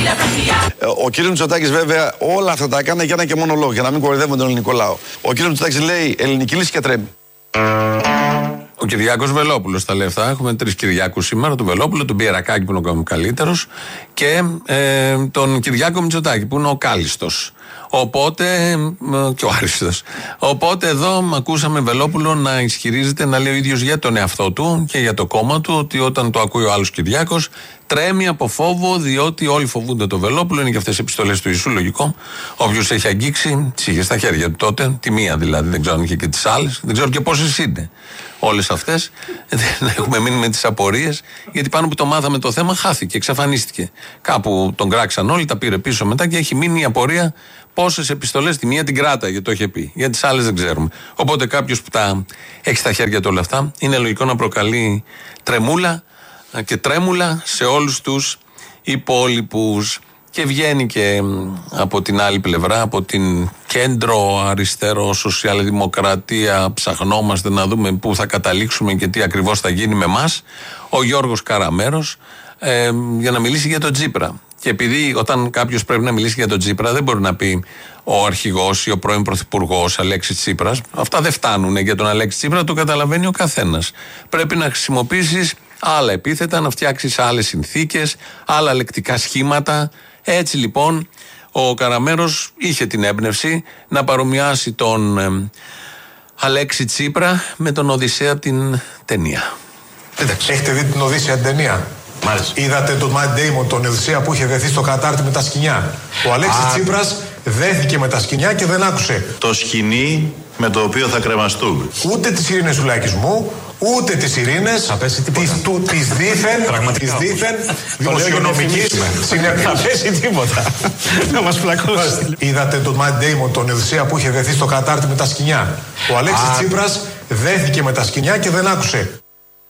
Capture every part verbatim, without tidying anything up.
Ο κύριος Μητσοτάκης βέβαια όλα αυτά τα έκανε για ένα και μόνο λόγο, για να μην κοροϊδεύουμε τον ελληνικό λαό. Ο κύριος Μητσοτάκης λέει ελληνική λύση και τρέμει. Ο Κυριάκος Βελόπουλος τα λέει αυτά. Έχουμε τρεις Κυριάκους σήμερα. Τον Βελόπουλο, τον Πιερακάκη που είναι ο καλύτερος και ε, τον Κυριάκο Μητσοτάκη που είναι ο κάλιστος. Οπότε, και ο άριστος. Οπότε εδώ ακούσαμε Βελόπουλο να ισχυρίζεται, να λέει ο ίδιος για τον εαυτό του και για το κόμμα του, ότι όταν το ακούει ο άλλος Κυριάκος τρέμει από φόβο, διότι όλοι φοβούνται το Βελόπουλο. Είναι και αυτές οι επιστολές του Ιησού, λογικό. Όποιος έχει αγγίξει, τις είχε στα χέρια του τότε, τη μία δηλαδή, δεν ξέρω αν είχε και τις άλλες, δεν ξέρω και πόσες είναι όλες αυτές. Δεν έχουμε μείνει με τις απορίες, γιατί πάνω που το μάθαμε το θέμα χάθηκε, εξαφανίστηκε. Κάπου τον κράξαν όλοι, τα πήρε πίσω μετά και έχει μείνει η απορία. Πόσες επιστολές, τη μία την κράταγε, το είχε πει. Για τις άλλες δεν ξέρουμε. Οπότε κάποιος που τα έχει στα χέρια του όλα αυτά, είναι λογικό να προκαλεί τρεμούλα και τρέμουλα σε όλους τους υπόλοιπους. Και βγαίνει και από την άλλη πλευρά, από την κέντρο αριστερό σοσιαλδημοκρατία, ψαχνόμαστε να δούμε πού θα καταλήξουμε και τι ακριβώς θα γίνει με μας, ο Γιώργος Καραμέρος, ε, για να μιλήσει για τον Τσίπρα. Και επειδή όταν κάποιος πρέπει να μιλήσει για τον Τσίπρα, δεν μπορεί να πει ο αρχηγός ή ο πρώην πρωθυπουργός Αλέξης Τσίπρας. Αυτά δεν φτάνουν για τον Αλέξη Τσίπρα, το καταλαβαίνει ο καθένας. Πρέπει να χρησιμοποιήσεις άλλα επίθετα, να φτιάξεις άλλες συνθήκες, άλλα λεκτικά σχήματα. Έτσι λοιπόν ο Καραμέρος είχε την έμπνευση να παρομοιάσει τον ε, Αλέξη Τσίπρα με τον Οδυσσέα από την ταινία. Εντάξει. Έχετε δει την Οδύσσια την ταινία? Μάλιστα. Είδατε τον Matt Damon, τον Οδυσσέα που είχε δεθεί στο κατάρτι με τα σκοινιά? Ο Αλέξης Α... Τσίπρας δέθηκε με τα σκοινιά και δεν άκουσε το σκοινί με το οποίο θα κρεμαστούμε. Ούτε τις ειρήνες του λαϊκισμού, ούτε τις ειρήνες της δίθεν, της δίθεν δημοσιονομικής συνέπειας. Θα πέσει τίποτα. Να μας πλακώσει. Είδατε τον Matt Damon, τον Οδυσσέα που είχε δεθεί στο κατάρτι με τα σκοινιά? Ο Αλέξης Τσίπρας δέθηκε με τα σκοινιά και δεν άκουσε.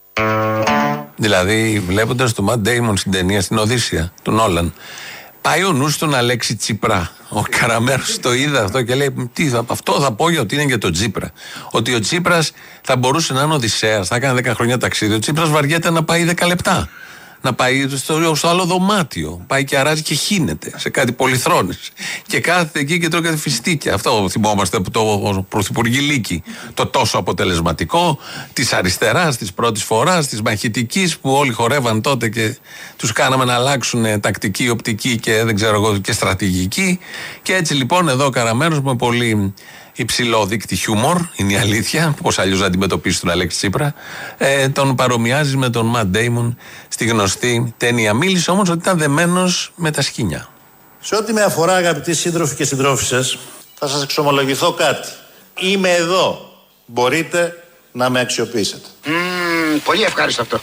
Δηλαδή, βλέποντας το Matt Damon στην ταινία, στην Οδύσσια του Νόλαν, πάει ο νους στον Αλέξη Τσίπρα. Ο Καραμέρος το είδε αυτό και λέει: τι θα, αυτό θα πω για ότι είναι για τον Τσίπρα. Ότι ο Τσίπρας θα μπορούσε να είναι Οδυσσέας, θα έκανε δέκα χρόνια ταξίδι. Ο Τσίπρας βαριέται να πάει δέκα λεπτά. Να πάει στο, στο άλλο δωμάτιο. Πάει και αράζει και χύνεται σε κάτι πολυθρόνες. Και κάθεται εκεί και τρώει κάτι φιστίκια. Αυτό θυμόμαστε από το πρωθυπουργηλίκι. Το τόσο αποτελεσματικό της αριστεράς, της πρώτης φοράς, της μαχητικής που όλοι χορεύαν τότε και τους κάναμε να αλλάξουν τακτική, οπτική και δεν ξέρω εγώ και στρατηγική. Και έτσι λοιπόν εδώ ο Καραμέρος με πολύ υψηλό δείκτη χιούμορ, είναι η αλήθεια, πώς αλλιώς να αντιμετωπίσει τον Αλέξη Τσίπρα, ε, τον παρομοιάζει με τον Matt Damon στη γνωστή ταινία. Μίλησε όμως ότι ήταν δεμένος με τα σκοινιά. Σε ό,τι με αφορά, αγαπητοί σύντροφοι και συντρόφισσες, θα σας εξομολογηθώ κάτι. Είμαι εδώ. Μπορείτε να με αξιοποιήσετε. Mm, πολύ ευχάριστο αυτό.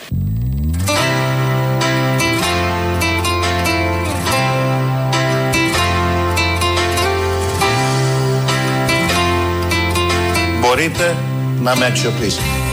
Μπορείτε να με αξιοποιήσετε.